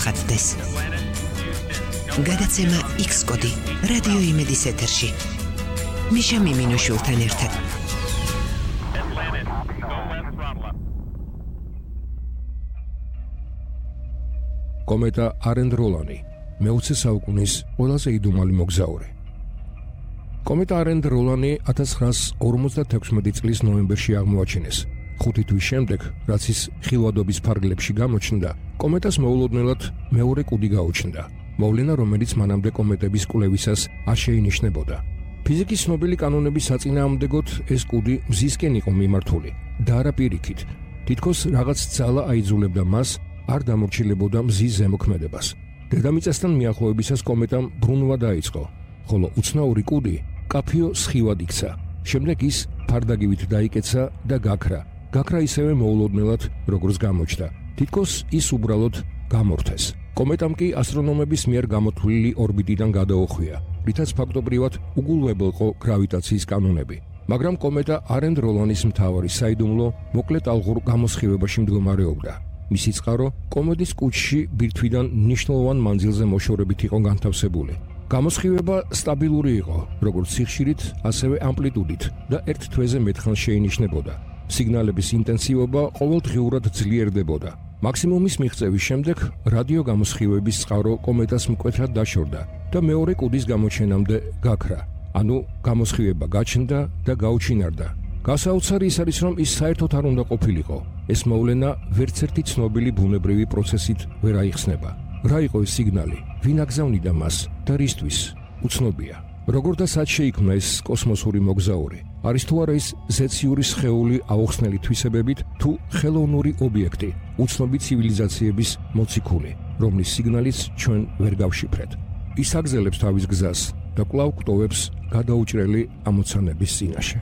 მოახატდეს. გადაცემა X-კოდი რადიო იმედის ეთერში. მიშა მიმინოშვილთან ერთად. კომეტა არენდროლანი, მე-20 საუკუნის ყველაზე იდუმალი მოგზაური. კომეტა არენდროლანი 1956 წლის ნოემბერში აღმოაჩინეს. 5 თვის შემდეგ, რაც ის ხილვადობის ფარგლებში გამოჩნდა, კომეტას მოულოდნელად მეორე კუდი გაუჩნდა. მოვლენა, რომელიც მანამდე კომეტების კვლევისას არ შეინიშნებოდა. ფიზიკის ცნობილი კანონების საწინააღმდეგოდ ეს კუდი მზისკენ იყო მიმართული და არა პირიქით. თითქოს რაღაც ძალა აიძულებდა მას არ დამორჩილებოდა მზის ზემოქმედებას. დედამიწასთან მიახლოებისას კომეტამ ბრუნვა დაიწყო, ხოლო უცნაური კუდი კაფიო სხივად იქცა. შემდეგ ის ფარდაგივით დაიკეცა და გაქრა. გაქრა ისევე მოულოდნელად, როგორც გამოჩნდა. თითქოს ის უბრალოდ გამორთეს. კომეტამ კი ასტრონომების მიერ გამოთვლილი ორბიტიდან გადაუხვია, რითაც ფაქტობრივად უგულვებელყო გრავიტაციის კანონები. მაგრამ კომეტა არენდროლანის მთავარი საიდუმლო მოკლე ტალღურ გამოსხივებაში მდგომარეობდა. მისი წყარო კომეტის კუჭში ბირთვიდან მნიშვნელოვან მანძილზე მოშორებით იყო განთავსებული. გამოსხივება სტაბილური იყო, როგორც სიხშირით, ასევე ამპლიტუდით და ერთ თვეზე მეტხანს შეინიშნებოდა. სიგნალების ინტენსივობა ყოველდღიურად ძლიერდებოდა. მაქსიმუმის მიღწევის შემდეგ რადიო გამოსხივების წყარო კომეტას მკვეთრად დაშორდა და მეორე კუდის გამოჩენამდე გაქრა. ანუ გამოსხივება გაჩნდა და გაუჩინარდა. გასაოცარი ის არის, რომ ის საერთოდ არ უნდა ყოფილიყო. ეს მოვლენა ვერცერთი ცნობილი ბუნებრივი პროცესით ვერ აიხსნება. რა იყო ეს სიგნალი? ვინ აგზავნიდა მას და რისთვის? უცნობია. როგორ და სად შეიქმნა ეს კოსმოსური მოგზაური? არის თუ არა ის ზეციური სხეული აუხსნელი თვისებებით თუ ხელოვნური ობიექტი, უცნობი ცივილიზაციების მოციქული, რომლის სიგნალიც ჩვენ ვერ გავშიფრეთ. ის აგზელებს თავის გზას და კვლავ გტოვებს გადაუჭრელი ამოცანების წინაშე.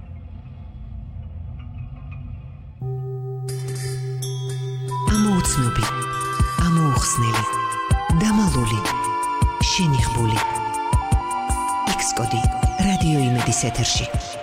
ამოუცნობი, ამოუხსნელი, დამალული, შენიღბული. X-კოდი რადიო იმედის ეთერში.